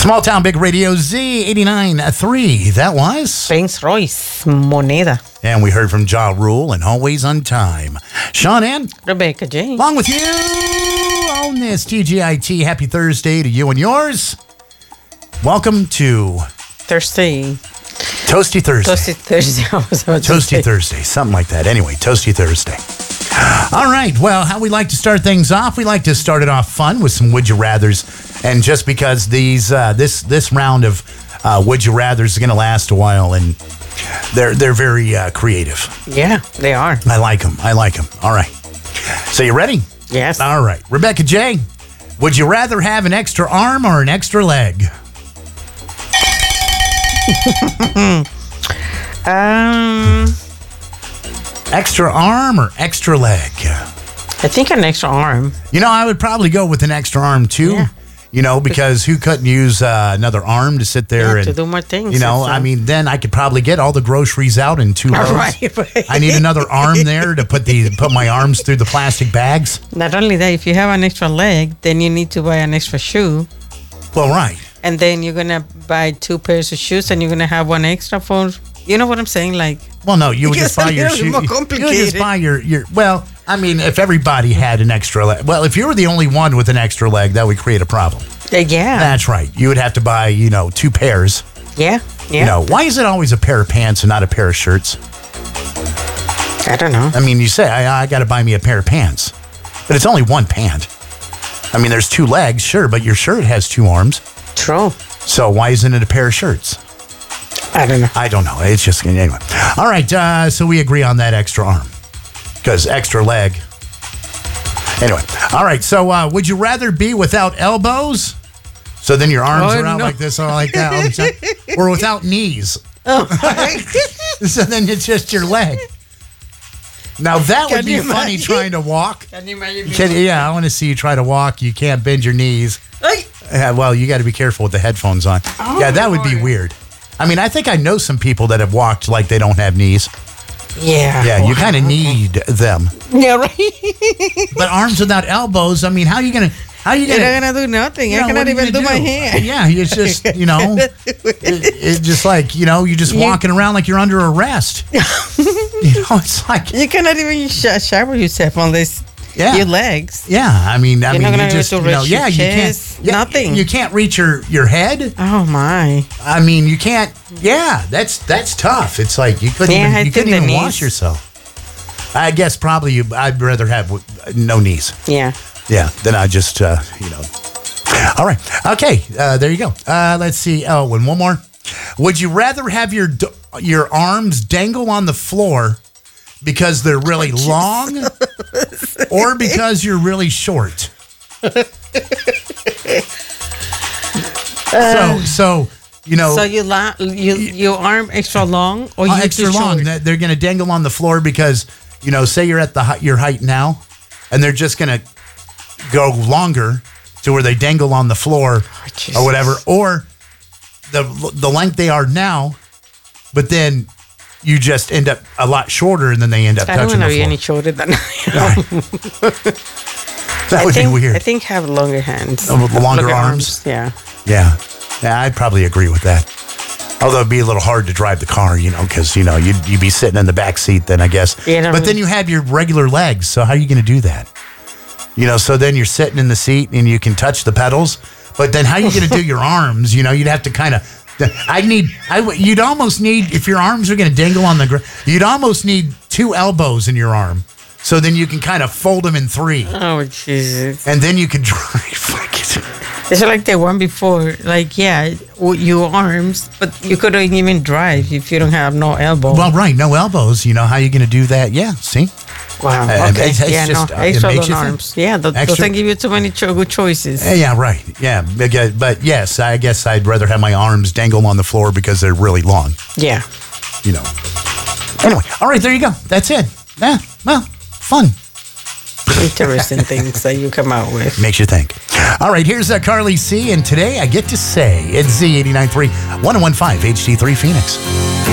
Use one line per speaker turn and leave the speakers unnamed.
Small Town Big Radio Z89.3. That was
Prince Royce, Moneda.
And we heard from Ja Rule and Always on Time. Sean and
Rebecca J.
Along with you on this TGIT. Happy Thursday to you and yours. Welcome to
Thursday.
Toasty Thursday.
Toasty Thursday. I was about to
Toasty
say.
Thursday. Something like that. Anyway, Toasty Thursday. All right. Well, how we like to start things off, we like to start it off fun with some Would You Rathers. And just because these this round of Would You Rathers is going to last a while, and they're very creative.
Yeah, they are.
I like them. All right. So you ready?
Yes.
All right. Rebecca J., would you rather have an extra arm or an extra leg? Extra arm or extra leg?
I think an extra arm.
You know, I would probably go with an extra arm too.
Yeah.
You know, because who couldn't use another arm to sit there and
to do more things.
You know, I mean, then I could probably get all the groceries out in 2 loads.
Right.
I need another arm there to put my arms through the plastic bags.
Not only that, if you have an extra leg, then you need to buy an extra shoe.
Well, right.
And then you're going to buy 2 pairs of shoes and you're going to have one extra for, you know what I'm saying? Like,
well, no, you would just buy your shoe.
More
You would
complicated.
just buy your, well, I mean, if everybody had an extra leg, well, if you were the only one with an extra leg, that would create a problem.
Yeah.
That's right. You would have to buy, 2 pairs.
Yeah.
Why is it always a pair of pants and not a pair of shirts?
I don't know.
I mean, you say, I got to buy me a pair of pants, but it's only one pant. I mean, there's 2 legs, sure, but your shirt has 2 arms.
True.
So why isn't it a pair of shirts?
I don't know.
I don't know. It's just, anyway. All right, so we agree on that extra arm because extra leg. Anyway, all right, so would you rather be without elbows? So then your arms are out like this, all like that, all the time, or without knees?
Oh.
So then it's just your leg. Now that would be
you
funny
imagine?
trying to walk.
Can you imagine?
Yeah, I want to see you try to walk. You can't bend your knees.
Ay.
Well, you got to be careful with the headphones on. Yeah, that would be weird. I mean, I think I know some people that have walked like they don't have knees.
Yeah.
Yeah, you kind of need them.
Yeah, right.
But arms without elbows, I mean, how are you gonna?
You're not gonna do nothing. I cannot even do my hair.
Yeah, it's just, it's just like, you're just walking around like you're under arrest. It's like
You cannot even shower yourself unless your legs.
Yeah, I mean,
You're not gonna
just,
be able to reach your
you
chest,
can't. Yeah,
nothing.
You can't reach your head.
Oh my.
I mean, you can't. Yeah, that's tough. It's like you couldn't even wash yourself. I guess probably I'd rather have no knees.
Yeah.
Yeah, then I just, All right. Okay, there you go. Let's see. Oh, and one more. Would you rather have your arms dangle on the floor because they're really long or because you're really short? So
your arm extra long or you
extra long. They're going to dangle on the floor because, say you're at your height now and they're just going to go longer to where they dangle on the floor or whatever, or the length they are now, but then you just end up a lot shorter and then they end up touching the floor.
I don't want to be any shorter than I am.
That would be weird.
I think have longer hands.
Longer arms?
Yeah.
Yeah, I'd probably agree with that. Although it'd be a little hard to drive the car, because, you'd be sitting in the back seat then, I guess. But then you have your regular legs, so how are you going to do that? So then you're sitting in the seat and you can touch the pedals, but then how are you going to do your arms? You'd have to kind of, you'd almost need, if your arms are going to dangle on the ground, you'd almost need 2 elbows in your arm. So then you can kind of fold them in 3.
Oh, Jesus.
And then you can drive.
It's like the one before, your arms, but you couldn't even drive if you don't have no elbow.
Well, right, no elbows. How are you going to do that? Yeah, see?
Wow. Okay.
It's just,
extra
it makes
long
you
arms. Yeah, doesn't give you too many good choices.
Yeah, right. Yeah, but yes, I guess I'd rather have my arms dangle on the floor because they're really long.
Yeah.
Anyway, all right, there you go. That's it. Yeah, well, fun.
Interesting things that you come out with.
Makes you think. All right, here's Carly C. And today I get to say it's Z89.3, 1015 HD3 Phoenix.